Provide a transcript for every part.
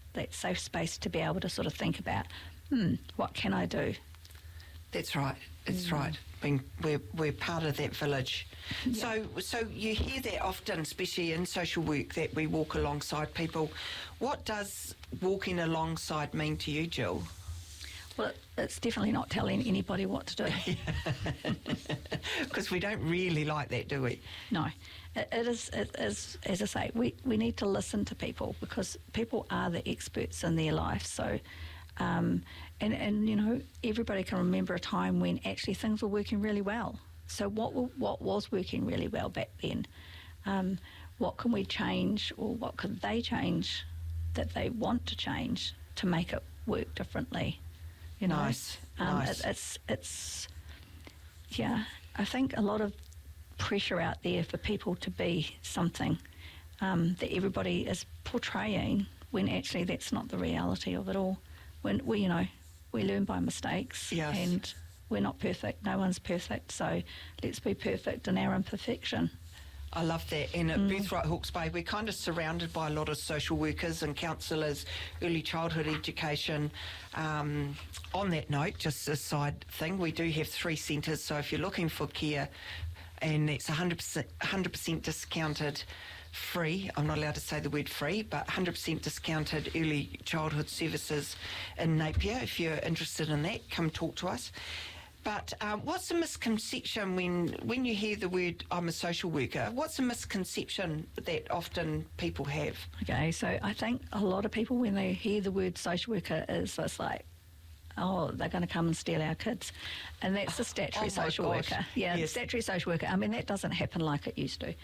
that safe space to be able to sort of think about, what can I do? That's right. That's right. We're part of that village. Yeah. So you hear that often, especially in social work, that we walk alongside people. What does walking alongside mean to you, Jill? Well, it's definitely not telling anybody what to do. Because we don't really like that, do we? No. It is, as I say, we need to listen to people, because people are the experts in their life. So, and you know, everybody can remember a time when actually things were working really well. So what was working really well back then? What can we change, or what could they change that they want to change to make it work differently? You know? Nice. It's yeah, I think a lot of pressure out there for people to be something that everybody is portraying, when actually that's not the reality of it all. When we learn by mistakes, yes. And we're not perfect. No one's perfect, so let's be perfect in our imperfection. I love that. And at Birthright Hawke's Bay, we're kind of surrounded by a lot of social workers and counsellors, early childhood education. On that note, just a side thing, we do have 3 centres, so if you're looking for care, and it's 100% discounted, free, I'm not allowed to say the word free, but 100% discounted early childhood services in Napier. If you're interested in that, come talk to us. But what's the misconception when you hear the word I'm a social worker? What's the misconception that often people have? Okay, so I think a lot of people, when they hear the word social worker, is it's like, oh, they're going to come and steal our kids. And that's the statutory social worker. Yeah, yes. The statutory social worker. I mean, that doesn't happen like it used to.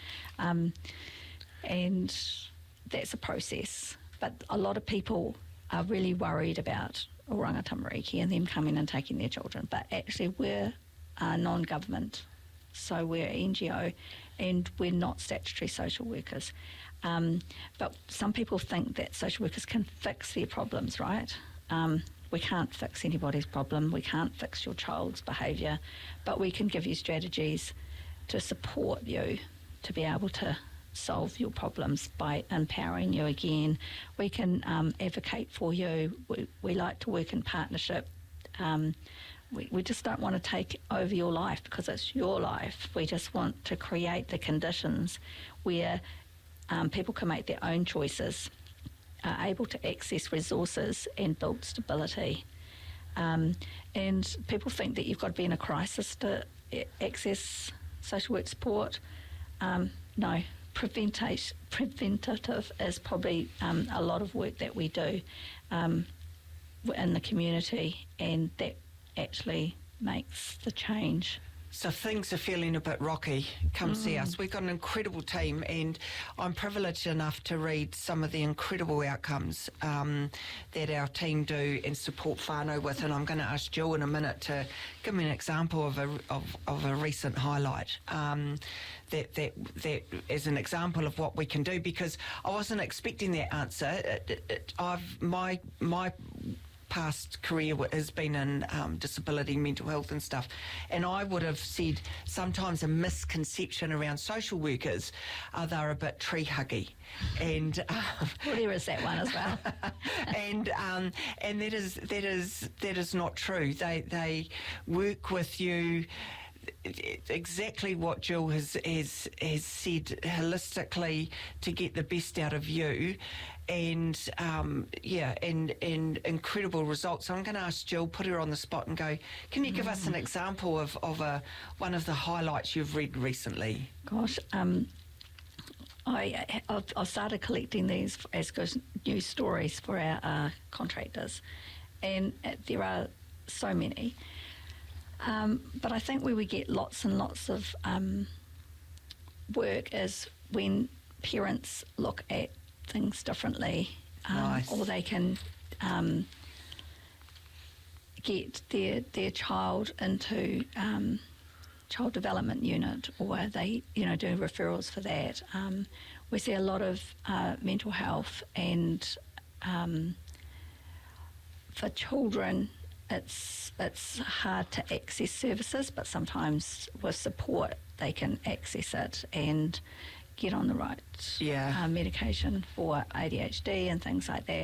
And that's a process. But a lot of people are really worried about Oranga Tamariki and them coming and taking their children. But actually, we're non-government, so we're NGO, and we're not statutory social workers. But some people think that social workers can fix their problems, right? We can't fix anybody's problem. We can't fix your child's behaviour, but we can give you strategies to support you to be able to solve your problems by empowering you again. We can advocate for you. We like to work in partnership. We just don't want to take over your life because it's your life. We just want to create the conditions where people can make their own choices, are able to access resources and build stability. And people think that you've got to be in a crisis to access social work support. No. Preventative is probably a lot of work that we do in the community, and that actually makes the change. So things are feeling a bit rocky, come see us. We've got an incredible team, and I'm privileged enough to read some of the incredible outcomes that our team do and support whānau with, and I'm going to ask Jill in a minute to give me an example of a recent highlight that is an example of what we can do, because I wasn't expecting that answer. My past career has been in disability, mental health and stuff, and I would have said sometimes a misconception around social workers are they're a bit tree huggy, and well, there is that one as well. and that is not true. They work with you exactly what Jill has said, holistically, to get the best out of you, and incredible results. So I'm going to ask Jill, put her on the spot and go, can you give us an example of one of the highlights you've read recently? Gosh, I've started collecting these as news stories for our contractors, and there are so many. But I think where we get lots and lots of work is when parents look at things differently, nice. Or they can get their child into child development unit, or they do referrals for that. We see a lot of mental health, and for children, it's hard to access services, but sometimes with support they can access it and get on the right medication for ADHD and things like that.